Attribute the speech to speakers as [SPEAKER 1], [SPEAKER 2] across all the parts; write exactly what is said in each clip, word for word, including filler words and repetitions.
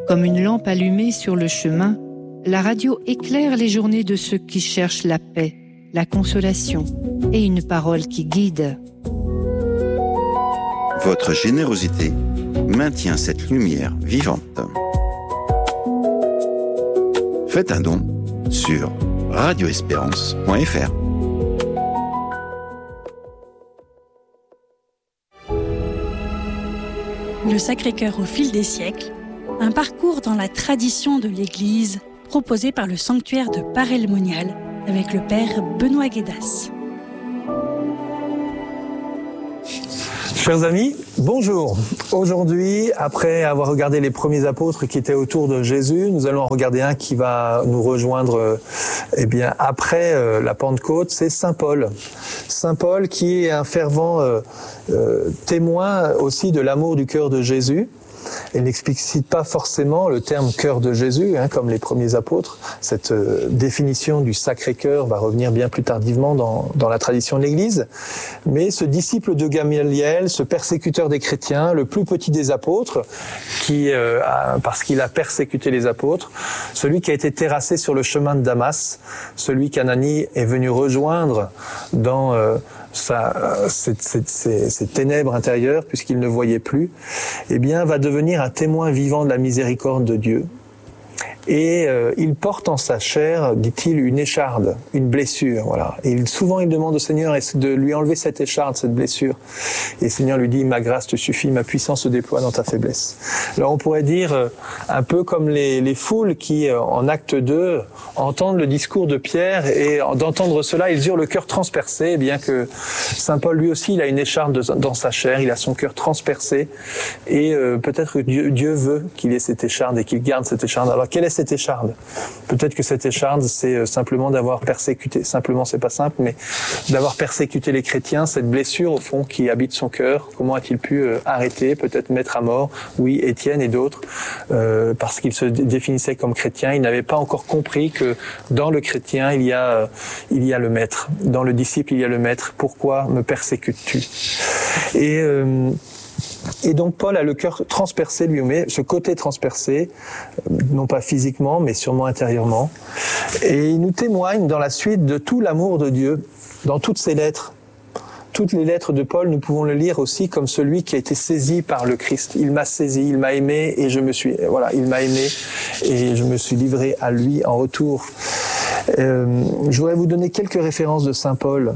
[SPEAKER 1] Comme une lampe allumée sur le chemin, la radio éclaire les journées de ceux qui cherchent la paix, la consolation et une parole qui guide.
[SPEAKER 2] Votre générosité maintient cette lumière vivante. Faites un don sur radio espérance point f r.
[SPEAKER 3] Le Sacré-Cœur au fil des siècles, un parcours dans la tradition de l'Église proposé par le sanctuaire de Paray-le-Monial avec le Père Benoît Guédas.
[SPEAKER 4] Chers amis, bonjour. Aujourd'hui, après avoir regardé les premiers apôtres qui étaient autour de Jésus, nous allons regarder un qui va nous rejoindre eh bien, après euh, la Pentecôte, c'est Saint Paul. Saint Paul qui est un fervent euh, euh, témoin aussi de l'amour du cœur de Jésus. Il n'explicite pas forcément le terme cœur de Jésus, hein, comme les premiers apôtres. Cette euh, définition du Sacré-Cœur va revenir bien plus tardivement dans, dans la tradition de l'Église. Mais ce disciple de Gamaliel, ce persécuteur des chrétiens, le plus petit des apôtres, qui, euh, a, parce qu'il a persécuté les apôtres, celui qui a été terrassé sur le chemin de Damas, celui qu'Ananie est venu rejoindre dans euh, sa, ces, ces, ces, ces ténèbres intérieures, puisqu'il ne voyait plus, eh bien, va devenir un témoin vivant de la miséricorde de Dieu. Et euh, il porte en sa chair, dit-il, une écharde, une blessure. Voilà. Et il, souvent, il demande au Seigneur de lui enlever cette écharde, cette blessure. Et le Seigneur lui dit, ma grâce te suffit, ma puissance se déploie dans ta faiblesse. Alors on pourrait dire, euh, un peu comme les, les foules qui, euh, en acte deux, entendent le discours de Pierre, et d'entendre cela, ils eurent le cœur transpercé, bien que Saint Paul, lui aussi, il a une écharde de, dans sa chair, il a son cœur transpercé, et euh, peut-être que Dieu, Dieu veut qu'il ait cette écharde et qu'il garde cette écharde. Alors, quelle est cette écharde? Peut-être que cette écharde, c'est simplement d'avoir persécuté, simplement c'est pas simple, mais d'avoir persécuté les chrétiens, cette blessure au fond qui habite son cœur. Comment a-t-il pu euh, arrêter, peut-être mettre à mort, oui, Étienne et d'autres, euh, parce qu'ils se définissaient comme chrétiens, ils n'avaient pas encore compris que dans le chrétien, il y a, euh, il y a le maître. Dans le disciple, il y a le maître. Pourquoi me persécutes-tu? Et... Euh, Et donc Paul a le cœur transpercé lui-même, ce côté transpercé, non pas physiquement, mais sûrement intérieurement. Et il nous témoigne dans la suite de tout l'amour de Dieu, dans toutes ses lettres. Toutes les lettres de Paul, nous pouvons le lire aussi comme celui qui a été saisi par le Christ. Il m'a saisi, il m'a aimé et je me suis, voilà, il m'a aimé et je me suis livré à lui en retour. Euh, je voudrais vous donner quelques références de Saint Paul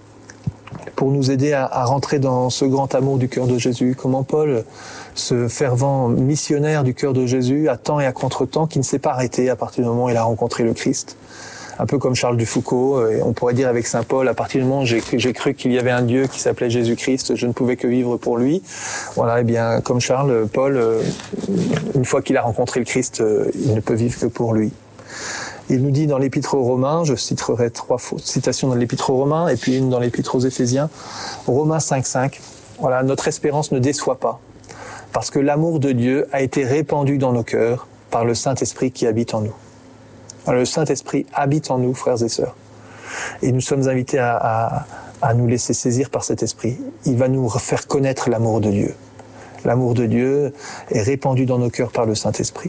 [SPEAKER 4] pour nous aider à, à rentrer dans ce grand amour du cœur de Jésus. Comment Paul, ce fervent missionnaire du cœur de Jésus, à temps et à contre-temps, qui ne s'est pas arrêté à partir du moment où il a rencontré le Christ. Un peu comme Charles Dufoucault, et on pourrait dire avec Saint Paul, à partir du moment où j'ai, j'ai cru qu'il y avait un Dieu qui s'appelait Jésus-Christ, je ne pouvais que vivre pour lui. Voilà, et bien comme Charles, Paul, une fois qu'il a rencontré le Christ, il ne peut vivre que pour lui. Il nous dit dans l'Épître aux Romains, je citerai trois citations dans l'Épître aux Romains et puis une dans l'Épître aux Éphésiens, Romains cinq cinq. Voilà, notre espérance ne déçoit pas, parce que l'amour de Dieu a été répandu dans nos cœurs par le Saint-Esprit qui habite en nous. Alors, le Saint-Esprit habite en nous, frères et sœurs, et nous sommes invités à, à, à nous laisser saisir par cet Esprit. Il va nous faire connaître l'amour de Dieu. L'amour de Dieu est répandu dans nos cœurs par le Saint-Esprit.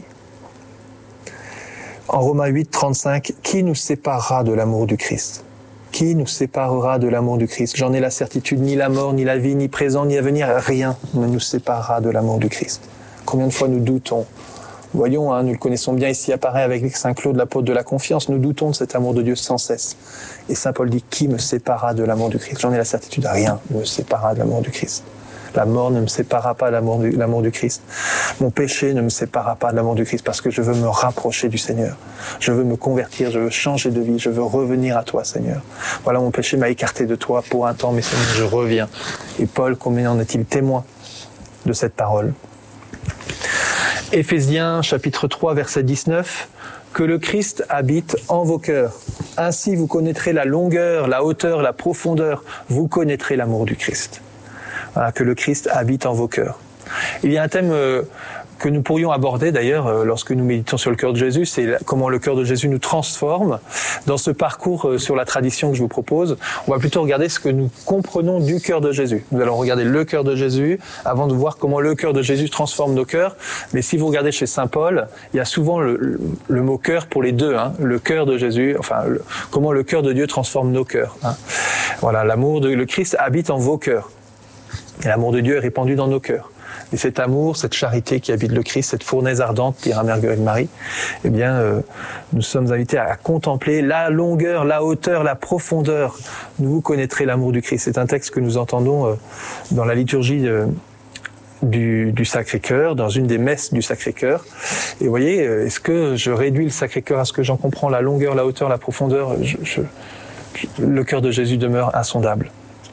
[SPEAKER 4] En Romains huit trente-cinq, qui nous séparera de l'amour du Christ? Qui nous séparera de l'amour du Christ? J'en ai la certitude, ni la mort, ni la vie, ni présent, ni à venir, rien ne nous séparera de l'amour du Christ. Combien de fois nous doutons? Voyons, hein, nous le connaissons bien ici, apparaît avec Saint Claude, l'apôtre de la confiance, nous doutons de cet amour de Dieu sans cesse. Et Saint Paul dit, qui me séparera de l'amour du Christ? J'en ai la certitude, rien ne me séparera de l'amour du Christ. La mort ne me séparera pas de l'amour du, l'amour du Christ. Mon péché ne me séparera pas de l'amour du Christ parce que je veux me rapprocher du Seigneur. Je veux me convertir, je veux changer de vie, je veux revenir à toi, Seigneur. Voilà, mon péché m'a écarté de toi pour un temps, mais Seigneur, je reviens. Et Paul, combien en est-il témoin de cette parole? Éphésiens, chapitre trois, verset dix-neuf. Que le Christ habite en vos cœurs. Ainsi vous connaîtrez la longueur, la hauteur, la profondeur. Vous connaîtrez l'amour du Christ. Voilà, que le Christ habite en vos cœurs. Il y a un thème euh, que nous pourrions aborder d'ailleurs euh, lorsque nous méditons sur le cœur de Jésus, c'est comment le cœur de Jésus nous transforme. Dans ce parcours euh, sur la tradition que je vous propose, on va plutôt regarder ce que nous comprenons du cœur de Jésus. Nous allons regarder le cœur de Jésus avant de voir comment le cœur de Jésus transforme nos cœurs. Mais si vous regardez chez saint Paul, il y a souvent le, le, le mot cœur pour les deux, hein, le cœur de Jésus, enfin le, comment le cœur de Dieu transforme nos cœurs. Hein. Voilà, l'amour de le Christ habite en vos cœurs. Et l'amour de Dieu est répandu dans nos cœurs. Et cet amour, cette charité qui habite le Christ, cette fournaise ardente, dira Marguerite Marie, eh bien, euh, nous sommes invités à contempler la longueur, la hauteur, la profondeur. Vous connaîtrez l'amour du Christ. C'est un texte que nous entendons euh, dans la liturgie de, du, du Sacré-Cœur, dans une des messes du Sacré-Cœur. Et vous voyez, est-ce que je réduis le Sacré-Cœur à ce que j'en comprends, la longueur, la hauteur, la profondeur je, je, le cœur de Jésus demeure insondable.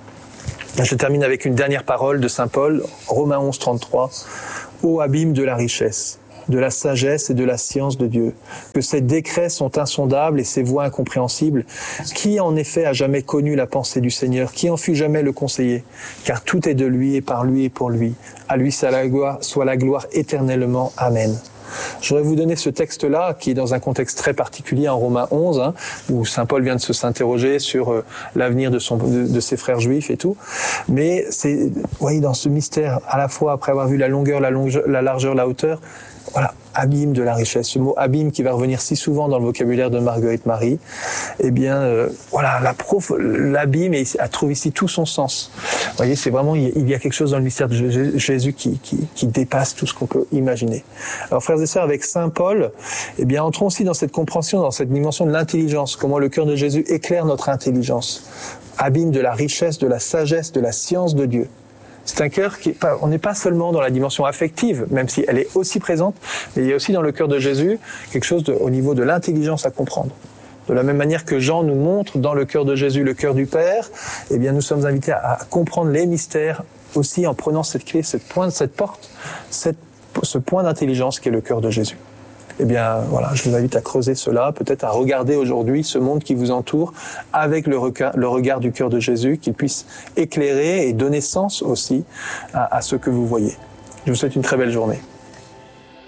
[SPEAKER 4] Je termine avec une dernière parole de saint Paul, Romains onze, trente-trois. « Ô abîme de la richesse, de la sagesse et de la science de Dieu, que ses décrets sont insondables et ses voies incompréhensibles. Qui en effet a jamais connu la pensée du Seigneur? Qui en fut jamais le conseiller? Car tout est de lui et par lui et pour lui. À lui soit la gloire, soit la gloire éternellement. Amen. » Je voudrais vous donner ce texte-là, qui est dans un contexte très particulier en Romains onze, hein, où saint Paul vient de se s'interroger sur euh, l'avenir de, son, de, de ses frères juifs et tout. Mais c'est, vous voyez, dans ce mystère, à la fois après avoir vu la longueur, la, longe, la largeur, la hauteur, voilà, abîme de la richesse. Ce mot abîme qui va revenir si souvent dans le vocabulaire de Marguerite Marie, eh bien, euh, voilà, la prof, l'abîme elle trouve ici tout son sens. Vous voyez, c'est vraiment, il y a quelque chose dans le mystère de Jésus qui, qui, qui dépasse tout ce qu'on peut imaginer. Alors, frères et sœurs, avec saint Paul, eh bien, entrons aussi dans cette compréhension, dans cette dimension de l'intelligence, comment le cœur de Jésus éclaire notre intelligence. Abîme de la richesse, de la sagesse, de la science de Dieu. C'est un cœur qui est pas, on n'est pas seulement dans la dimension affective, même si elle est aussi présente, mais il y a aussi dans le cœur de Jésus quelque chose de, au niveau de l'intelligence à comprendre. De la même manière que Jean nous montre dans le cœur de Jésus le cœur du Père, eh bien nous sommes invités à, à comprendre les mystères aussi en prenant cette clé, cette pointe, cette porte, cette, ce point d'intelligence qui est le cœur de Jésus. Eh bien, voilà, je vous invite à creuser cela, peut-être à regarder aujourd'hui ce monde qui vous entoure avec le regard, le regard du cœur de Jésus, qu'il puisse éclairer et donner sens aussi à, à ce que vous voyez. Je vous souhaite une très belle journée.